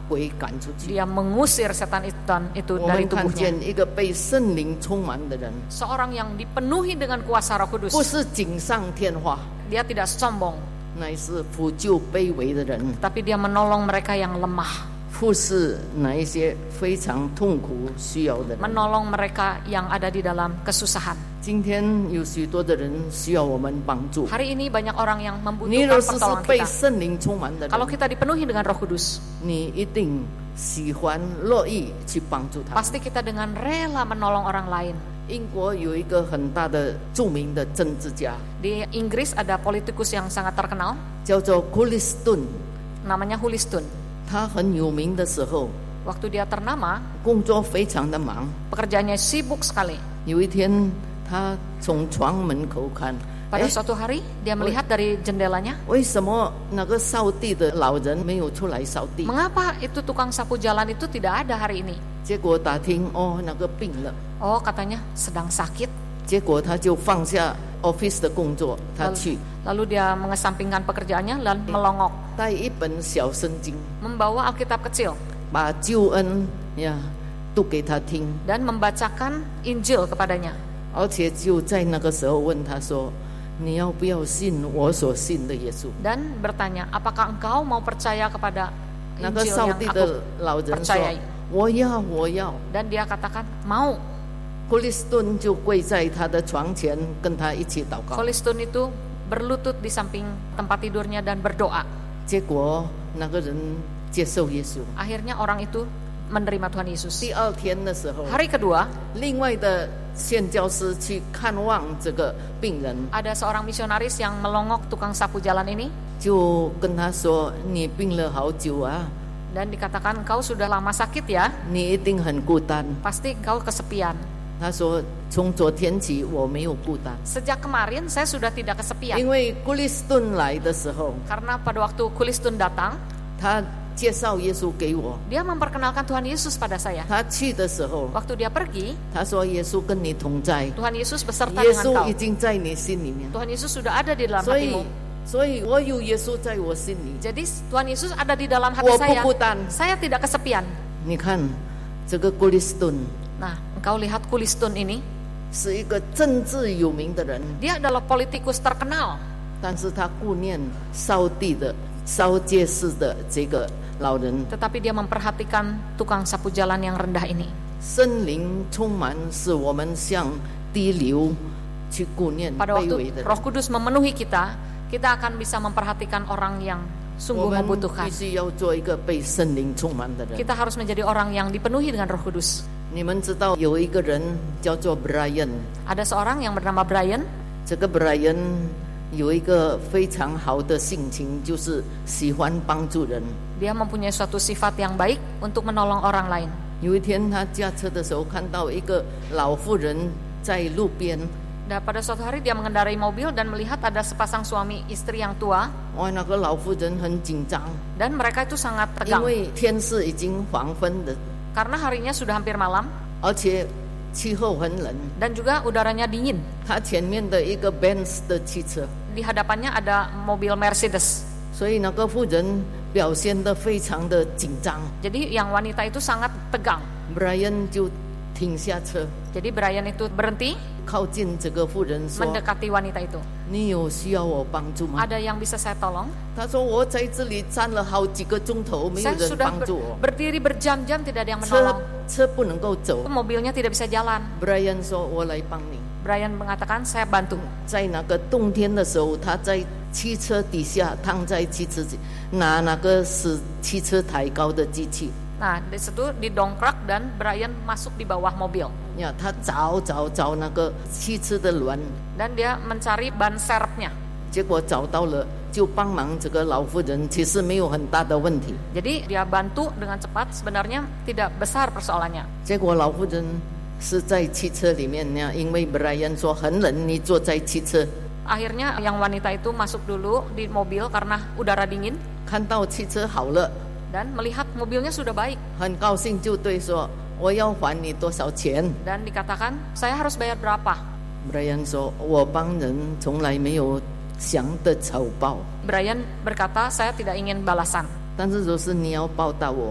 鬼赶出去。 Dia mengusir setan itu 我 dari 们看 tubuhnya. 见一个被圣灵充满的人， Seorang yang dipenuhi dengan kuasa Roh 不 Kudus. 是锦上添花， Dia tidak sombong, 乃是扶救卑微的人， tapi dia menolong mereka yang lemah, 服侍那一些非常痛苦需要的人。 menolong mereka yang ada di dalam kesusahan. 今天有许多的人需要我们帮助。 Hari ini banyak orang yang 你若 membutuhkan 是 pertolongan 被 kita. 圣灵充满的 Kalau 人， kita dipenuhi dengan Roh Kudus, 你一定喜欢乐意去帮助他们。 pasti kita dengan rela menolong orang lain. 英国有一个很大的著名的政治家， Di Inggris ada politikus yang sangat terkenal, 叫做库利斯顿。 namanya Huliston. 他很有名的时候， Waktu dia ternama, 工作非常的忙。 pekerjaannya sibuk sekali. 有一天，他从窗门口看， Pada suatu hari, dia melihat dari jendelanya, 为什么那个扫地的老人没有出来扫地？ mengapa itu tukang sapu jalan itu tidak ada hari ini? 结果打听，哦，那个病了。 Oh, katanya sedang sakit. 结果他就放下 office 的工作，他去 Lalu dia mengesampingkan pekerjaannya dan melongok, 带一本小圣经， membawa Alkitab kecil 把救恩呀读给他听， dan membacakan Injil kepadanya. 而且就在那个时候问他说：“你要不要信我所信的耶稣？” Dan bertanya, apakah engkau mau percaya kepada 那个 Injil 扫 yang 地 aku 的老人说 percayai?：“ 我要，我要。 Dan dia katakan, mau. ” 库利斯顿就跪在他的床前，跟他一起祷告。 Holistun itu berlutut di samping tempat tidurnya dan berdoa. 结果那个人接受耶稣。 Akhirnya orang itu menerima Tuhan Yesus. 第二天的时候， Hari kedua, 另外的宣教师去看望这个病人， ada seorang misionaris yang melongok tukang sapu jalan ini 就跟他说：“你病了好久啊， dan dikatakan, kau sudah lama sakit ya, 你一定很孤单。 pasti kau kesepian. ” 他说：“从昨天起我没有孤单， Sejak kemarin saya sudah tidak kesepian. 因为库利斯顿来的时候， Karena pada waktu Kulistun datang, 他介绍耶稣给我。 dia memperkenalkan Tuhan Yesus pada saya. 他去的时候， Waktu dia pergi, 他说：耶稣跟你同在， Tuhan Yesus beserta 耶 dengan 稣 kau. 已经在你心里面。 Tuhan Yesus sudah ada di dalam 所以 hatimu. 所以我有耶稣在我心里， Jadi Tuhan Yesus ada di dalam hati 我不 saya. 孤单。 Saya tidak kesepian. 你看这个库利斯顿 Nah, engkau lihat Kulistun ini, 是一个政治有名的人， dia adalah politikus terkenal. 但是他顾念扫地的、扫街市的这个老人。 Tetapi dia memperhatikan tukang sapu jalan yang rendah ini. 圣灵充满，使我们像滴流去顾念 Pada 卑微 waktu 的人。 Roh Kudus memenuhi kita, kita akan bisa memperhatikan orang yang 我 sungguh 们 membutuhkan. 必须要做一个被圣灵充满的人。 Kita harus menjadi orang yang dipenuhi dengan Roh Kudus. 你们知道有一个人叫做 Brian， Ada seorang yang bernama Brian. 这个 Brian 有一个非常好的性情，就是喜欢帮助人。 Dia mempunyai suatu sifat yang baik untuk menolong orang lain. 有一天他驾车的时候，看到一个老妇人在路边， Dan pada suatu hari dia mengendarai mobil dan melihat ada sepasang suami istri yang tua, 哇，那个老妇人很紧张， dan mereka itu sangat 因 tegang 为天是已经黄昏的， karena harinya sudah hampir malam 而且气候很冷。 dan juga udaranya dingin. 他前面的一个 Benz 的汽车， Di hadapannya ada mobil Mercedes. 所以那个妇人表现得非常的紧张。 Jadi yang wanita itu sangat tegang. Brian 就停下车， Jadi Brian itu berhenti 靠近这个妇人说 mendekati wanita itu. 你有需要我帮助吗？ Ada yang bisa saya tolong? 他说我在这里站了好几个钟头，没有 Saya 人 sudah 帮助我， berdiri berjam-jam tidak ada yang 车 menolong. 车不能够走。 Mobilnya tidak bisa jalan. Brian 说我来帮你。 Brian mengatakan saya bantu. 在那个冬天的时候，他在汽车底下躺在汽车底，拿那个使汽车抬高的机器。 Nah, di situ didongkrak dan Brian masuk di bawah mobil. 呀，他找那个汽车的轮， Dan dia mencari ban serepnya. 结果找到了，就帮忙这个老妇人，其实没有很大的问题。 Jadi dia bantu dengan cepat, sebenarnya tidak besar persoalannya. 结果老妇人是在汽车里面呢，因为 Brian 说很冷，你坐在汽车， Akhirnya yang wanita itu masuk dulu di mobil karena udara dingin 看到汽车好了， dan melihat mobilnya sudah baik. 很高兴就对说我要还你多少钱。 Dan dikatakan, saya harus bayar berapa? Brian 说我帮人从来没有想的酬报， Brian berkata, saya tidak ingin balasan. 但是若是你要报答我，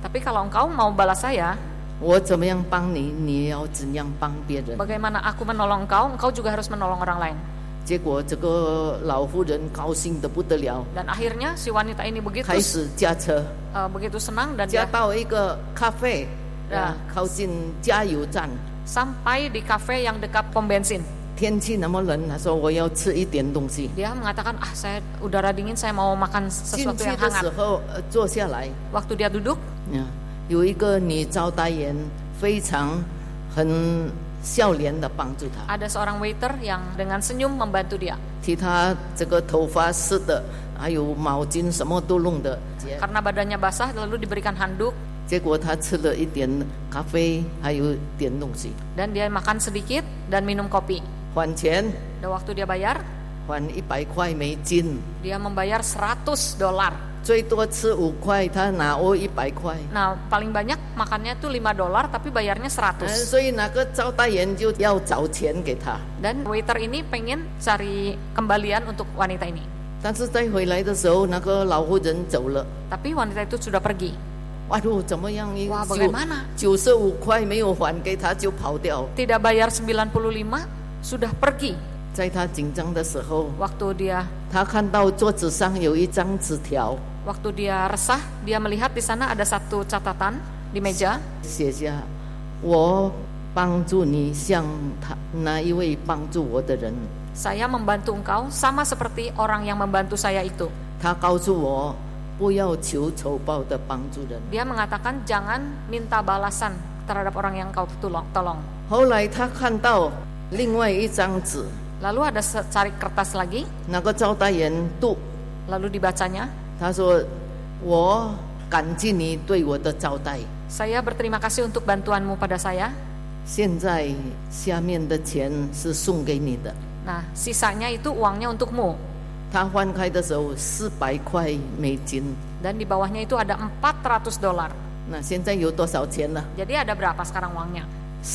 Tapi kalau engkau mau balas saya, 我怎么样帮你，你也要怎样帮别人。 bagaimana aku menolong engkau, engkau juga harus menolong orang lain. 结果这个老妇人高兴得不得了， Dan akhirnya si wanita ini 开始驾车， begitu senang dan 驾 dia 到一个咖啡， Ya. 靠近加油站。 sampai di kafe yang dekat pom bensin. 天气那么冷，他说我要吃一点东西。 Dia mengatakan, saya udara dingin, saya mau makan 进 sesuatu 去 yang 的时 hangat. 候，坐下来， Waktu dia duduk, 有一个女招待员非常很笑脸的帮助他， ada seorang waiter yang dengan senyum membantu dia. 替他这个头发湿的，还有毛巾什么都弄的。 Karena badannya basah, lalu diberikan handuk 结果他吃了一点咖啡，还有点东西， dan dia makan sedikit dan minum kopi. 还钱， Dan waktu dia bayar, 还100块美金， dia membayar $100. 最多吃5块，他拿我100块。 Nah, paling banyak makannya tuh $5, tapi bayarnya 100. 所以那个招待员就要找钱给他。 Dan waiter ini pengen cari kembalian untuk wanita ini. 但是再回来的时候，那个老妇人走了。 Tapi wanita itu sudah pergi. 哇呦，怎么样？ Wah, bagaimana? 95块没有还给他就跑掉。 Tidak bayar 95, sudah pergi. 在他紧张的时候， Waktu dia 他看到桌子上有一张纸条， waktu dia resah, dia melihat di sana ada satu catatan di meja. 写下我帮助你像他那一位帮助我的人。 Saya membantu engkau sama seperti orang yang membantu saya itu. 他告诉我不要求酬报的帮助人。 Dia mengatakan jangan minta balasan terhadap orang yang kau tolong. 后来他看到另外一张纸， Lalu ada secari kertas lagi, 那个招待员读， lalu dibacanya, 他说我感激你对我的招待， saya berterima kasih untuk bantuanmu pada saya. 现在下面的钱是送给你的。 Nah, sisanya itu uangnya untukmu. 他翻开的时候400块美金， Dan di bawahnya itu ada $400. 那现在有多少钱呢？ Jadi ada berapa sekarang uangnya?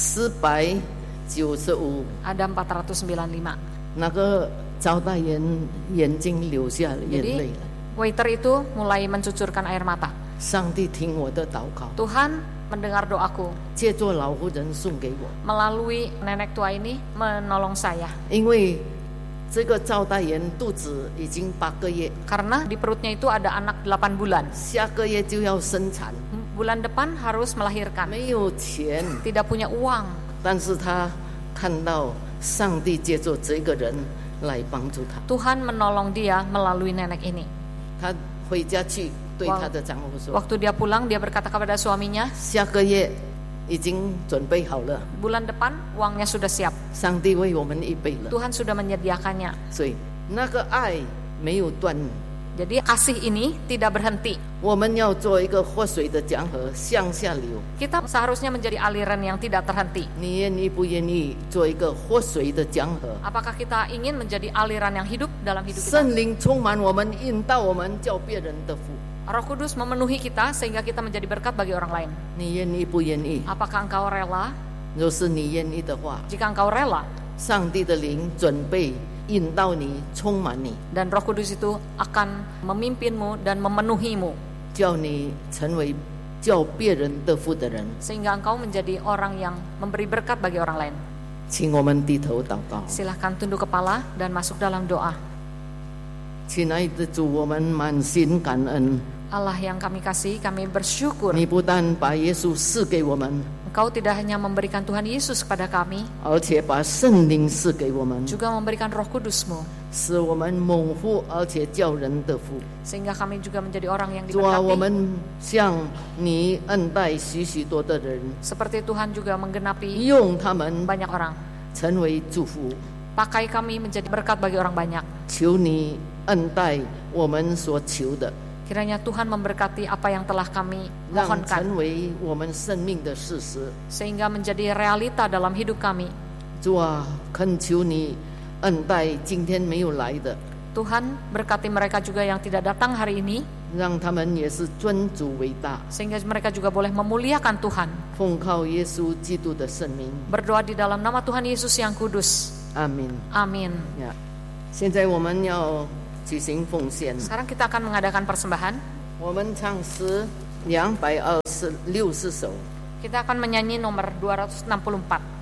495。 Ada 495. 那个招待员眼睛流下眼泪 Jadi 了。 waiter itu mulai mencucurkan air mata. 上帝听我的祷告， Tuhan mendengar doaku 借着老妇人送给我， melalui nenek tua ini menolong saya. 因为这个招待员肚子已经8个月， Karena di perutnya itu ada anak 8 bulan. 下个月就要生产， Bulan depan harus melahirkan. 没有钱， Tidak punya uang. 但是他看到上帝借着这个人来帮助他， Tuhan menolong dia melalui nenek ini. 他回家去对他的丈夫说， Waktu dia pulang, dia berkata kepada suaminya, 下个月已经准备好了， bulan depan uangnya sudah siap. 上帝为我们预备了， Tuhan sudah menyediakannya. 所以那个爱没有断。 Jadi kasih ini tidak berhenti. 我们要做一个活水的江河向下流。 Kita seharusnya menjadi aliran yang tidak terhenti. 你愿意不愿意做一个活水的江河？ Apakah kita ingin menjadi aliran yang hidup dalam hidup kita? 圣灵充满我们，引导我们，叫别人得福。 Roh Kudus memenuhi kita sehingga kita menjadi berkat bagi orang lain. 你愿意不愿意？ Apakah engkau rela? 若是你愿意的话， Jika engkau rela, 上帝的灵准备引导你，充满你， dan Roh Kudus itu akan memimpinmu dan memenuhimu 叫你成为叫别人得福的人。 sehingga engkau menjadi orang yang memberi berkat bagi orang lain. 请我们低头祷告。 Silahkan tunduk kepala dan masuk dalam doa. 亲爱的主，我们满心感恩， Allah yang kami kasih, kami bersyukur 你不但把耶稣赐给我们， Engkau tidak hanya memberikan Tuhan Yesus kepada kami, 而且把圣灵赐给我们， juga memberikan Roh Kudus-Mu, 使我们蒙福，而且叫人得福。 sehingga kami juga menjadi orang yang 主啊，我 diberkati. 们向你恩待许许多的人， Seperti Tuhan juga menggenapi 用他们 banyak orang. 成为祝福。 Pakai kami menjadi berkat bagi orang banyak. 求你恩待我们所求的， Kiranya Tuhan memberkati apa yang telah kami 让 mohonkan, 成为我们生命的事实。 sehingga menjadi realita dalam hidup kami. 主啊，恳求你恩待今天没有来的， Tuhan berkati mereka juga yang tidak datang hari ini, 让他们也是尊主为大， sehingga mereka juga boleh memuliakan Tuhan. 奉靠耶稣基督的圣名， Berdoa di dalam nama Tuhan Yesus yang kudus. 阿门。 Amin. 呀，现在我们要举行奉献， Sekarang kita akan mengadakan persembahan. 我们唱诗 260首。 Kita akan menyanyi nomor 264.